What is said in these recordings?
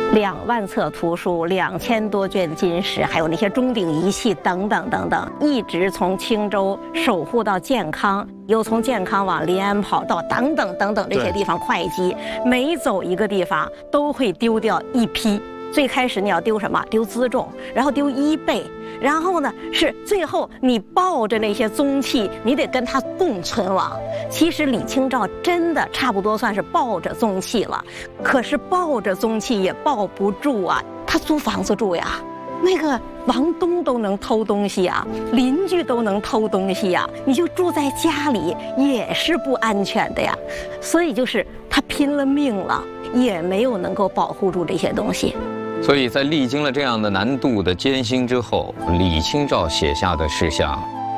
2万册图书，2000多卷金石，还有那些钟鼎仪器等等等等，一直从青州守护到建康，又从建康往临安跑到等等等等这些地方会稽，每走一个地方都会丢掉一批。最开始你要丢什么？丢辎重，然后丢衣被，然后呢是最后你抱着那些宗器，你得跟它共存亡。其实李清照真的差不多算是抱着宗器了，可是抱着宗器也抱不住啊，他租房子住呀。那个王东都能偷东西啊，邻居都能偷东西呀，你就住在家里也是不安全的呀。所以就是他拼了命了，也没有能够保护住这些东西。 所以在历经了这样的难度的艰辛之后，李清照写下的是像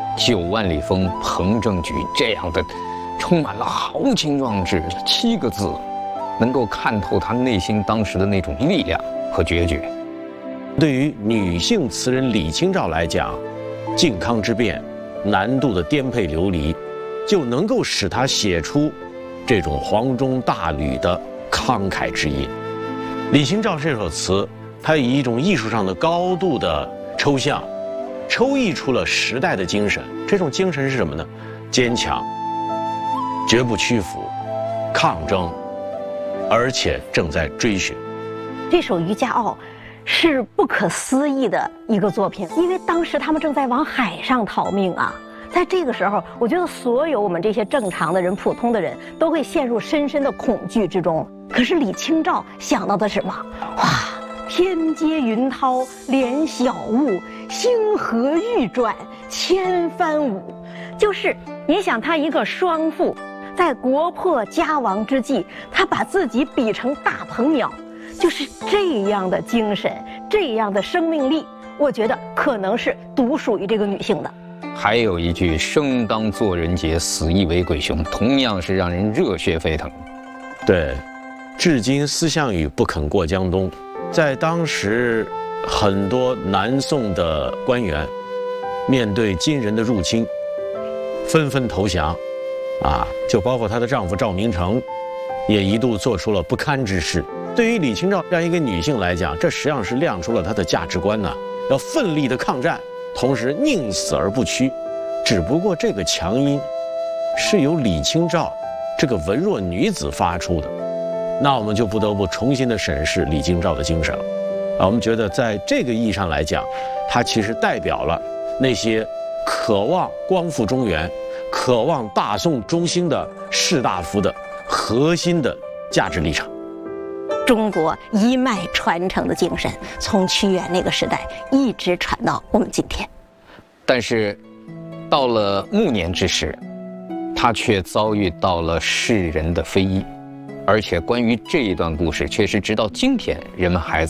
9万里风彭正举这样的充满了豪情壮志7个字，能够看透他内心当时的那种力量和决绝。 对于女性词人李清照来讲，靖康之变难度的颠沛流离，就能够使她写出这种黄钟大吕的慷慨之意。李清照这首词，它以一种艺术上的高度的抽象，抽绎出了时代的精神。这种精神是什么呢？坚强，绝不屈服，抗争，而且正在追寻。 这首《渔家傲》是不可思议的一个作品，因为当时他们正在往海上逃命啊。在这个时候，我觉得所有我们这些正常的人、普通的人都会陷入深深的恐惧之中。可是李清照想到的是什么？哇，天阶云涛连晓雾，星河欲转千帆舞。就是你想，他一个双妇，在国破家亡之际，他把自己比成大鹏鸟，就是这样的精神，这样的生命力，我觉得可能是独属于这个女性的。 还有一句“生当作人杰，死亦为鬼雄”，同样是让人热血沸腾。 对，至今思项羽不肯过江东。在当时，很多南宋的官员面对金人的入侵，纷纷投降，就包括她的丈夫赵明诚，也一度做出了不堪之事。对于李清照这样一个女性来讲，这实际上是亮出了她的价值观呢，要奋力的抗战，同时宁死而不屈。只不过这个强音是由李清照这个文弱女子发出的，那我们就不得不重新的审视李清照的精神了。我们觉得在这个意义上来讲，她其实代表了那些渴望光复中原、渴望大宋中兴的士大夫的核心的价值立场。 中国一脉传承的精神，从屈原那个时代一直传到我们今天。 但是到了暮年之时，他却遭遇到了世人的非议，而且关于这一段故事，却是直到今天人们还